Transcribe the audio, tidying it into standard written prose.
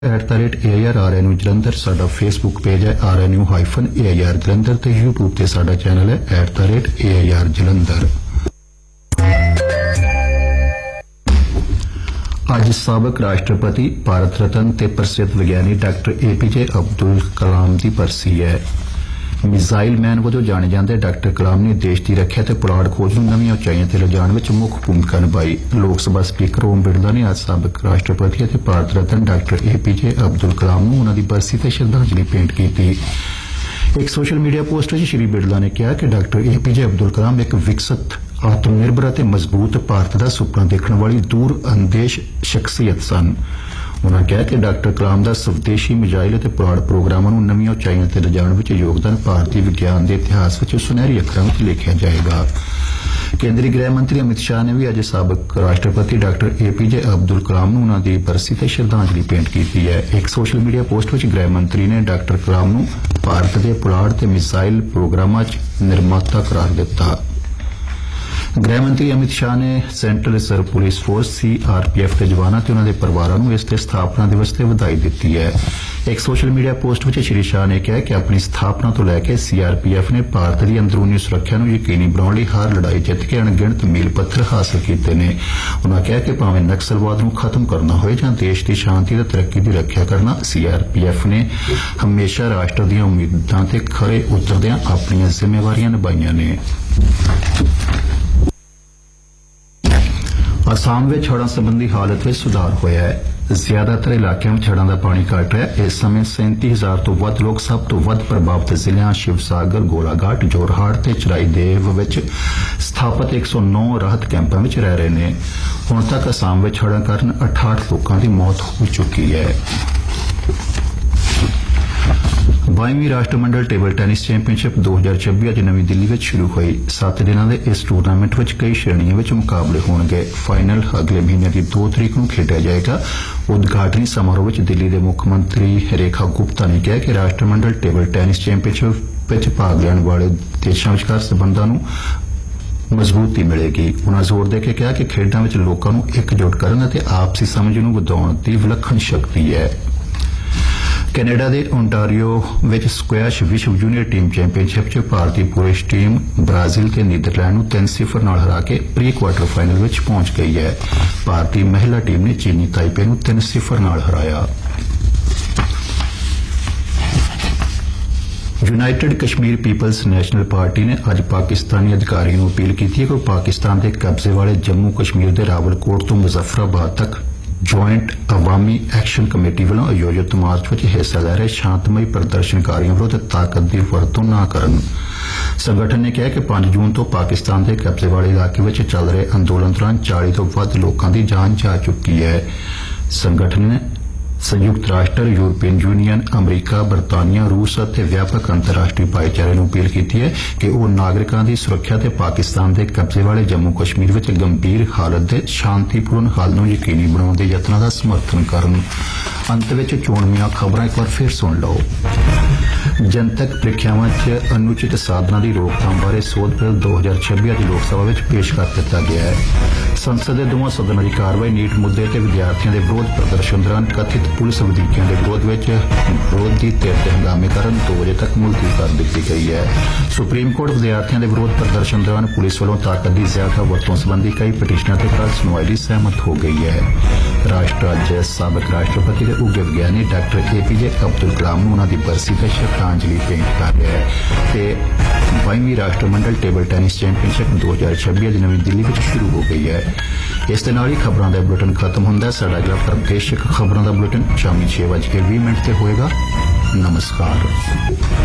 @AIRRNU Jalandhar ਸਾਡਾ Facebook page ਹੈ RNU-AIR Jalandhar ਤੇ YouTube ਤੇ ਸਾਡਾ ਚੈਨਲ ਹੈ @AIR ਜਲੰਧਰ। ਅੱਜ ਸਾਬਕ ਰਾਸ਼ਟਰਪਤੀ ਭਾਰਤ ਰਤਨ ਤੇ ਪ੍ਰਸਿੱਧ ਵਿਗਿਆਨੀ ਡਾਕਟਰ APJ ਅਬਦੁਲ ਕਲਾਮ ਦੀ ਬਰਸੀ ਹੈ। ਮਿਜ਼ਾਈਲ ਮੈਨ ਵਜੋਂ ਜਾਣੇ ਜਾਂਦੇ ਡਾਕਟਰ ਕਲਾਮ ਨੇ ਦੇਸ਼ ਦੀ ਰੱਖਿਆ ਤੇ ਪੁਲਾੜ ਖੋਜ ਨੂੰ ਨਵੀਆਂ ਉਚਾਈਆਂ ਤੇ ਲਿਜਾਣ ਵਿੱਚ ਮੁੱਖ ਭੂਮਿਕਾ ਨਿਭਾਈ। ਲੋਕ ਸਭਾ ਸਪੀਕਰ ਓਮ ਬਿਰਲਾ ਨੇ ਅੱਜ ਸਾਬਕ ਰਾਸ਼ਟਰਪਤੀ ਅਤੇ ਭਾਰਤ ਰਤਨ ਡਾਕਟਰ APJ ਅਬਦੁਲ ਕਲਾਮ ਨੂੰ ਉਨ੍ਹਾਂ ਦੀ ਬਰਸੀ ਤੇ ਸ਼ਰਧਾਂਜਲੀ ਭੇਂਟ ਕੀਤੀ। ਇੱਕ ਸੋਸ਼ਲ ਮੀਡੀਆ ਪੋਸਟ ਵਿੱਚ ਸ਼੍ਰੀ ਬਿਰਲਾ ਨੇ ਕਿਹਾ ਕਿ ਡਾਕਟਰ APJ ਅਬਦੁਲ ਕਲਾਮ ਇੱਕ ਵਿਕਸਿਤ ਆਤਮ ਨਿਰਭਰ ਅਤੇ ਮਜ਼ਬੂਤ ਭਾਰਤ ਦਾ ਸੁਪਨਾ ਦੇਖਣ ਵਾਲੀ ਦੂਰ ਅੰਦੇਸ਼ ਸ਼ਖਸੀਅਤ ਸਨ। ਉਨ੍ਹਾਂ ਕਿਹਾ ਕਿ ਡਾਕਟਰ ਕਲਾਮ ਦਾ ਸਵਦੇਸ਼ੀ ਮਿਜ਼ਾਈਲ ਅਤੇ ਪੁਲਾੜ ਪ੍ਰੋਗਰਾਮਾਂ ਨੂੰ ਨਵੀਆਂ ਉਚਾਈਆਂ ਤੇ ਲਿਜਾਣ ਵਿੱਚ ਯੋਗਦਾਨ ਭਾਰਤੀ ਵਿਗਿਆਨ ਦੇ ਇਤਿਹਾਸ ਵਿੱਚ ਸੁਨਹਿਰੀ ਅੱਖਰਾਂ ਵਿੱਚ ਲਿਖਿਆ ਜਾਏਗਾ। ਕੇਂਦਰੀ ਗ੍ਰਹਿ ਮੰਤਰੀ ਅਮਿਤ ਸ਼ਾਹ ਨੇ ਵੀ ਅੱਜ ਸਾਬਕ ਰਾਸ਼ਟਰਪਤੀ ਡਾਕਟਰ APJ ਅਬਦੁਲ ਕਲਾਮ ਨੂੰ ਉਨ੍ਹਾਂ ਦੀ ਬਰਸੀ ਤੇ ਸ਼ਰਧਾਂਜਲੀ ਭੇਂਟ ਕੀਤੀ ਹੈ। ਇੱਕ ਸੋਸ਼ਲ ਮੀਡੀਆ ਪੋਸਟ ਵਿੱਚ ਗ੍ਰਹਿ ਮੰਤਰੀ ਨੇ ਡਾਕਟਰ ਕਲਾਮ ਨੂੰ ਭਾਰਤ ਦੇ ਪੁਲਾੜ ਤੇ ਮਿਜ਼ਾਈਲ ਪ੍ਰੋਗਰਾਮਾਂ 'ਚ ਨਿਰਮਾਤਾ ਕਰਾਰ ਦਿੱਤਾ। ਗ੍ਰਹਿ ਮੰਤਰੀ ਅਮਿਤ ਸ਼ਾਹ ਨੇ central reserve police force CRPF ਦੇ ਜਵਾਨਾਂ ਤੇ ਉਨ੍ਹਾਂ ਦੇ ਪਰਿਵਾਰਾਂ ਨੂੰ ਇਸ ਦੇ ਸਥਾਪਨਾ ਦਿਵਸ ਤੇ ਵਧਾਈ ਦਿੱਤੀ ਹੈ। ਇੱਕ ਸੋਸ਼ਲ ਮੀਡੀਆ ਪੋਸਟ ਵਿੱਚ ਸ਼੍ਰੀ ਸ਼ਾਹ ਨੇ ਕਿਹਾ ਕਿ ਆਪਣੀ ਸਥਾਪਨਾ ਤੋਂ ਲੈ ਕੇ CRPF ਨੇ ਭਾਰਤ ਦੀ ਅੰਦਰੂਨੀ ਸੁਰੱਖਿਆ ਨੂੰ ਯਕੀਨੀ ਬਣਾਉਣ ਲਈ ਹਰ ਲੜਾਈ ਜਿੱਤ ਕੇ ਅਣਗਿਣਤ ਮੀਲ ਪੱਥਰ ਹਾਸਲ ਕੀਤੇ ਨੇ। ਉਨ੍ਹਾਂ ਕਿਹਾ ਕਿ ਭਾਵੇਂ ਨਕਸਲਵਾਦ ਨੂੰ ਖਤਮ ਕਰਨਾ ਹੋਵੇ ਜਾਂ ਦੇਸ਼ ਦੀ ਸ਼ਾਂਤੀ ਤੇ ਤਰੱਕੀ ਦੀ ਰੱਖਿਆ ਕਰਨਾ, CRPF ਨੇ ਹਮੇਸ਼ਾ ਰਾਸ਼ਟਰ ਦੀਆਂ ਉਮੀਦਾਂ ਤੇ ਖਰੇ ਉਤਰਦਿਆਂ ਆਪਣੀਆਂ ਜ਼ਿੰਮੇਵਾਰੀਆਂ ਨਿਭਾਈਆਂ ਨੇ। ਅਸਾਮ ਵਿੱਚ ਹੜ੍ਹਾਂ ਸੰਬੰਧੀ ਹਾਲਤ ਵਿੱਚ ਸੁਧਾਰ ਹੋਇਆ ਹੈ। ਜ਼ਿਆਦਾਤਰ ਇਲਾਕਿਆਂ ਵਿੱਚ ਹੜ੍ਹਾਂ ਦਾ ਪਾਣੀ ਘਟ ਰਿਹਾ ਹੈ। ਇਸ ਸਮੇਂ 37,000 ਤੋਂ ਵੱਧ ਲੋਕ ਸਭ ਤੋਂ ਵੱਧ ਪ੍ਰਭਾਵਿਤ ਜ਼ਿਲ੍ਹਿਆਂ ਸ਼ਿਵਸਾਗਰ, ਗੋਲਾਘਾਟ, ਜੋਰਹਾਟ ਤੇ ਚਰਾਈਦੇਵ ਵਿੱਚ ਸਥਾਪਿਤ 109 ਰਾਹਤ ਕੈਂਪਾਂ ਵਿੱਚ ਰਹਿ ਰਹੇ ਨੇ। ਹੁਣ ਤੱਕ ਅਸਾਮ ਵਿੱਚ ਹੜ੍ਹਾਂ ਕਾਰਨ 68 ਲੋਕਾਂ ਦੀ ਮੌਤ ਹੋ ਚੁੱਕੀ ਹੈ। 22ਵੀਂ ਰਾਸ਼ਟਰਮੰਡਲ ਟੇਬਲ ਟੈਨਿਸ ਚੈਂਪੀਅਨਸ਼ਿਪ 2026 ਅੱਜ ਨਵੀਂ ਦਿੱਲੀ ਵਿੱਚ ਸ਼ੁਰੂ ਹੋਈ। 7 ਦਿਨਾਂ ਦੇ ਇਸ ਟੂਰਨਾਮੈਂਟ ਵਿੱਚ ਕਈ ਸ਼੍ਰੇਣੀਆਂ ਵਿੱਚ ਮੁਕਾਬਲੇ ਹੋਣਗੇ। ਫਾਈਨਲ ਅਗਲੇ ਮਹੀਨੇ ਦੀ 2 ਤਰੀਕ ਨੂੰ ਖੇਡਿਆ ਜਾਏਗਾ। ਉਦਘਾਟਨੀ ਸਮਾਰੋਹ ਵਿੱਚ ਦਿੱਲੀ ਦੇ ਮੁੱਖ ਮੰਤਰੀ ਰੇਖਾ ਗੁਪਤਾ ਨੇ ਕਿਹਾ ਕਿ ਰਾਸ਼ਟਰਮੰਡਲ ਟੇਬਲ ਟੈਨਿਸ ਚੈਂਪੀਅਨਸ਼ਿਪ ਵਿੱਚ ਭਾਗ ਲੈਣ ਵਾਲੇ ਦੇਸ਼ਾਂ ਵਿਚਕਾਰ ਸਬੰਧਾਂ ਨੂੰ ਮਜ਼ਬੂਤੀ ਮਿਲੇਗੀ। ਉਨ੍ਹਾਂ ਜ਼ੋਰ ਦੇ ਕੇ ਕਿਹਾ ਕਿ ਖੇਡਾਂ ਵਿੱਚ ਲੋਕਾਂ ਨੂੰ ਇਕਜੁੱਟ ਕਰਨ ਅਤੇ ਆਪਸੀ ਸਮਝ ਨੂੰ ਵਧਾਉਣ ਦੀ ਵਿਲੱਖਣ ਸ਼ਕਤੀ ਹੈ। ਕੈਨੇਡਾ ਦੇ ਓਨਟਾਰੀਓ ਵਿੱਚ ਸਕੁਐਸ਼ ਵਿਸ਼ਵ ਜੂਨੀਅਰ ਟੀਮ ਚੈਂਪੀਅਨਸ਼ਿਪ 'ਚ ਭਾਰਤੀ ਪੁਰਸ਼ ਟੀਮ ਬ੍ਰਾਜ਼ੀਲ ਤੇ ਨੀਦਰਲੈਂਡ ਨੂੰ 3-0 ਨਾਲ ਹਰਾ ਕੇ ਪ੍ਰੀ ਕੁਆਰਟਰ ਫਾਈਨਲ ਵਿੱਚ ਪਹੁੰਚ ਗਈ ਹੈ। ਭਾਰਤੀ ਮਹਿਲਾ ਟੀਮ ਨੇ ਚੀਨੀ ਤਾਈਪੇ ਨੂੰ 3-0 ਨਾਲ ਹਰਾਇਆ। United Kashmir people's national party ਨੇ ਅੱਜ ਪਾਕਿਸਤਾਨੀ ਅਧਿਕਾਰੀਆਂ ਨੂੰ ਅਪੀਲ ਕੀਤੀ ਹੈ ਕਿ ਉਹ ਪਾਕਿਸਤਾਨ ਦੇ ਕਬਜ਼ੇ ਵਾਲੇ ਜੰਮੂ ਕਸ਼ਮੀਰ ਦੇ ਰਾਵਲਕੋਟ ਤੋਂ ਮੁਜ਼ੱਫਰਾਬਾਦ ਤੱਕ ਜੁਆਇੰਟ ਅਵਾਮੀ ਐਕਸ਼ਨ ਕਮੇਟੀ ਵੱਲੋਂ ਆਯੋਜਿਤ ਮਾਰਚ ਵਿੱਚ ਹਿੱਸਾ ਲੈ ਰਹੇ ਸ਼ਾਂਤਮਈ ਪ੍ਰਦਰਸ਼ਨਕਾਰੀਆਂ ਵਿਰੁੱਧ ਤਾਕਤ ਦੀ ਵਰਤੋਂ ਨਾ ਕਰਨ। ਸੰਗਠਨ ਨੇ ਕਿਹਾ ਕਿ 5 ਜੂਨ ਤੋਂ ਪਾਕਿਸਤਾਨ ਦੇ ਕਬਜ਼ੇ ਵਾਲੇ ਇਲਾਕੇ ਵਿੱਚ ਚੱਲ ਰਹੇ ਅੰਦੋਲਨ ਦੌਰਾਨ 40 ਤੋਂ ਵੱਧ ਲੋਕਾਂ ਦੀ ਜਾਨ ਜਾ ਚੁੱਕੀ ਹੈ। ਸੰਗਠਨ ਨੇ ਸੰਯੁਕਤ ਰਾਸ਼ਟਰ, ਯੂਰਪੀਅਨ ਯੂਨੀਅਨ, ਅਮਰੀਕਾ, ਬਰਤਾਨੀਆ, ਰੂਸ ਅਤੇ ਵਿਆਪਕ ਅੰਤਰਰਾਸ਼ਟਰੀ ਭਾਈਚਾਰੇ ਨੂੰ ਅਪੀਲ ਕੀਤੀ ਹੈ ਕਿ ਉਹ ਨਾਗਰਿਕਾਂ ਦੀ ਸੁਰੱਖਿਆ ਤੇ ਪਾਕਿਸਤਾਨ ਦੇ ਕਬਜ਼ੇ ਵਾਲੇ ਜੰਮੂ ਕਸ਼ਮੀਰ ਵਿੱਚ ਗੰਭੀਰ ਹਾਲਤ ਦੇ ਸ਼ਾਂਤੀਪੂਰਨ ਹੱਲ ਨੂੰ ਯਕੀਨੀ ਬਣਾਉਣ ਦੇ ਯਤਨਾਂ ਦਾ ਸਮਰਥਨ ਕਰਨ। ਅੰਤ ਵਿੱਚ ਚੋਣਵੀਆਂ ਖਬਰਾਂ ਇੱਕ ਵਾਰ ਫਿਰ ਸੁਣ ਲਓ। ਜਨਤਕ ਪ੍ਰੀਖਿਆਵਾਂ 'ਚ ਅਨੁਚਿਤ ਸਾਧਨਾਂ ਦੀ ਰੋਕਥਾਮ ਬਾਰੇ ਸੋਧ ਬਿੱਲ 2026 ਅੱਜ ਲੋਕ ਸਭਾ ਵਿੱਚ ਪੇਸ਼ ਕਰ ਦਿੱਤਾ ਗਿਆ ਹੈ। ਸੰਸਦ ਦੇ ਦੋਵਾਂ ਸਦਨਾਂ ਦੀ ਕਾਰਵਾਈ ਨੀਟ ਮੁੱਦੇ ਤੇ ਵਿਦਿਆਰਥੀਆਂ ਦੇ ਵਿਰੋਧ ਪ੍ਰਦਰਸ਼ਨ ਦੌਰਾਨ ਕਥਿਤ ਪੁਲਿਸ ਵਧੀਕੀਆਂ ਦੇ ਵਿਰੋਧ ਵਿੱਚ ਵਿਰੋਧੀ ਧਿਰ ਦੇ ਹੰਗਾਮੇ ਕਾਰਨ 2 ਵਜੇ ਤੱਕ ਮੁਲਤਵੀ ਕਰ ਦਿੱਤੀ ਗਈ ਹੈ। ਸੁਪਰੀਮ ਕੋਰਟ ਵਿਦਿਆਰਥੀਆਂ ਦੇ ਵਿਰੋਧ ਪ੍ਰਦਰਸ਼ਨ ਦੌਰਾਨ ਪੁਲਿਸ ਵੱਲੋਂ ਤਾਕਤ ਦੀ ਜ਼ਿਆਦਾ ਵਰਤੋਂ ਸੰਬੰਧੀ ਕਈ ਪਟੀਸ਼ਨਾਂ ਤੇ ਕੱਲ੍ਹ ਸੁਣਵਾਈ ਲਈ ਸਹਿਮਤ ਹੋ ਗਈ ਹੈ। ਰਾਸ਼ਟਰ ਅੱਜ ਸਾਬਕ ਰਾਸ਼ਟਰਪਤੀ ਦੇ ਉੱਘੇ ਵਿਗਿਆਨੀ ਡਾਕਟਰ APJ ਅਬਦੁਲ ਕਲਾਮ ਨੂੰ ਉਨ੍ਹਾਂ ਦੀ ਬਰਸੀ ਤੇ ਸ਼ਰਧਾਂਜਲੀ ਭੇਂਟ ਕਰ ਰਿਹਾ ਹੈ ਤੇ 22ਵੀਂ ਰਾਸ਼ਟਰਮੰਡਲ ਟੇਬਲ ਟੈਨਿਸ ਚੈਂਪੀਅਨਸ਼ਿਪ 2026 ਅੱਜ ਨਵੀਂ ਦਿੱਲੀ ਵਿੱਚ ਸ਼ੁਰੂ ਹੋ ਗਈ ਹੈ। ਇਸ ਦੇ ਨਾਲ ਹੀ ਖਬਰਾਂ ਦਾ ਬੁਲੇਟਿਨ ਖਤਮ ਹੁੰਦਾ ਹੈ। ਸਾਡਾ ਅਗਲਾ ਪ੍ਰਦੇਸ਼ਿਕ ਖਬਰਾਂ ਦਾ ਬੁਲੇਟਿਨ ਸ਼ਾਮੀ 6:20 ਤੇ ਹੋਏਗਾ। ਨਮਸਕਾਰ।